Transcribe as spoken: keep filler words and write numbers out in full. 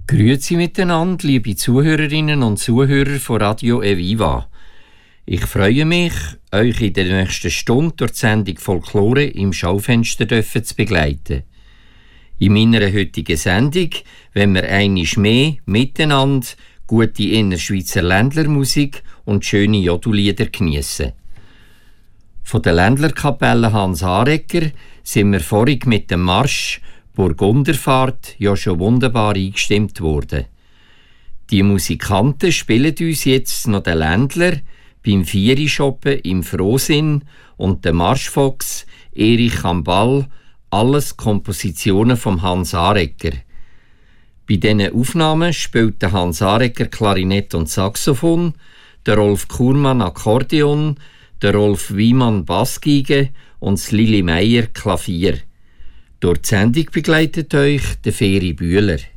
Grüezi miteinander, liebe Zuhörerinnen und Zuhörer von Radio Eviva. Ich freue mich, euch in der nächsten Stunde durch die Sendung Folklore im Schaufenster zu begleiten. In meiner heutigen Sendung wollen wir einmal mehr miteinander gute Innerschweizer Ländlermusik und schöne Jodellieder geniessen. Von der Ländlerkapelle Hans Aregger sind wir vorig mit dem Marsch Burgunderfahrt ja schon wunderbar eingestimmt worden. Die Musikanten spielen uns jetzt noch den Ländler beim Vieri-Shoppen im Frohsinn und den Marschfox Erich am Ball, alles Kompositionen von Hans Aregger. Bei diesen Aufnahmen spielt der Hans Aregger Klarinett und Saxophon, der Rolf Kurmann Akkordeon, der Rolf Wiemann Bassgeige und das Lili Meier Klavier. Durch die Sendung begleitet euch der Feri Bühler.